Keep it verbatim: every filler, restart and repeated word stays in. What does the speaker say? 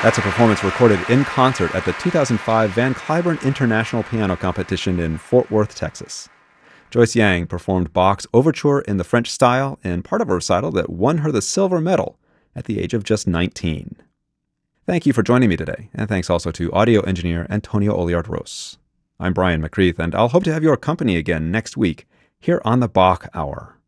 That's a performance recorded in concert at the two thousand five Van Cliburn International Piano Competition in Fort Worth, Texas. Joyce Yang performed Bach's Overture in the French style in part of a recital that won her the silver medal at the age of just nineteen. Thank you for joining me today, and thanks also to audio engineer Antonio Oliart-Ros. I'm Brian McCreath, and I'll hope to have your company again next week here on the Bach Hour.